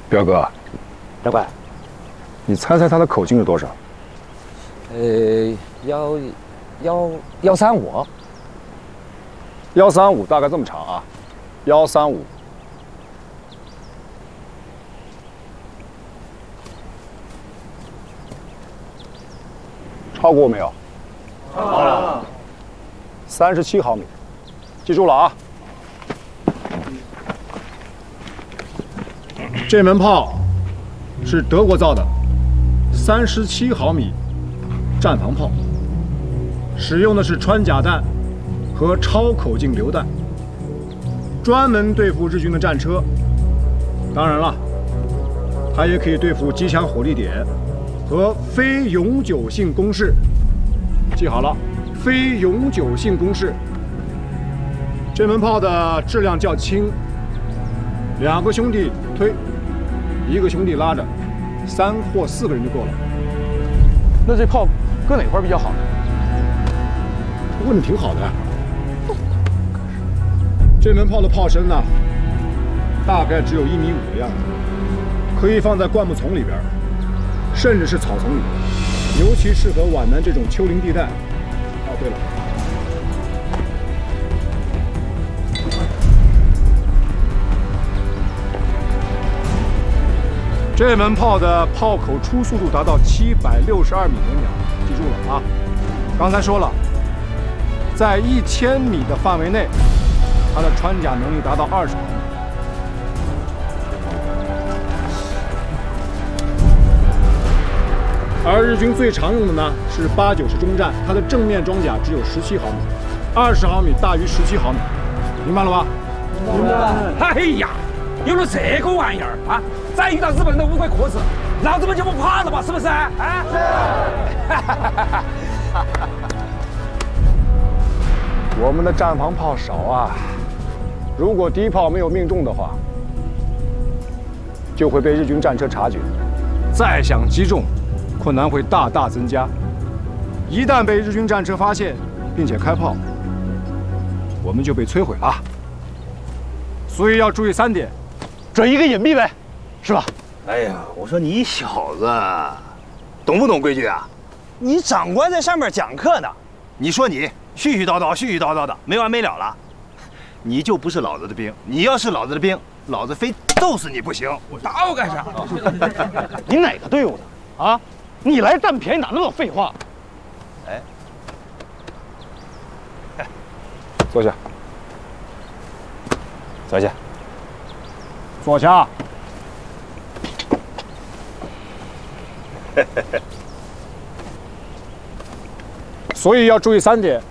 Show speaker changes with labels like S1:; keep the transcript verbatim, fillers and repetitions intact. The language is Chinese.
S1: 表哥，
S2: 长官，
S1: 你猜猜他的口径是多少？
S2: 呃，幺幺幺三五，
S1: 幺三五大概这么长啊，幺三五。超过没有？
S3: 超了。
S1: 三十七毫米，记住了啊。这门炮是德国造的，三十七毫米战防炮，使用的是穿甲弹和超口径榴弹，专门对付日军的战车。当然了，它也可以对付机枪火力点和非永久性工事。记好了，非永久性工事。这门炮的质量较轻，两个兄弟推，一个兄弟拉着，三或四个人就够了。
S3: 那这炮搁哪块比较好呢？
S1: 问的挺好的。这门炮的炮身呢，大概只有一米五的样子，可以放在灌木丛里边，甚至是草丛里，尤其适合皖南这种丘陵地带。哦，对了。这门炮的炮口出速度达到七百六十二米每秒，记住了啊！刚才说了，在一千米的范围内，它的穿甲能力达到二十毫米。而日军最常用的呢是八九式中战，它的正面装甲只有十七毫米，二十毫米大于十七毫米，明白了吧？
S2: 明白。哎呀！有了这个玩意儿啊，再遇到日本人的乌龟壳子，老子们就不怕了吧？是不是？啊？是。
S1: 我们的战防炮少啊，如果第一炮没有命中的话，就会被日军战车察觉，再想击中，困难会大大增加。一旦被日军战车发现，并且开炮，我们就被摧毁了。所以要注意三点。
S3: 准一个隐蔽呗，是吧？
S4: 哎呀，我说你小子懂不懂规矩啊？你长官在上面讲课呢，你说你絮絮叨叨、絮絮叨叨的，没完没了了。你就不是老子的兵，你要是老子的兵，老子非揍死你不行。
S2: 我打我干啥？
S3: 你哪个队伍的啊？你来占便宜哪那么多废话？
S4: 哎，
S1: 坐下。再见。坐下。所以要注意三点：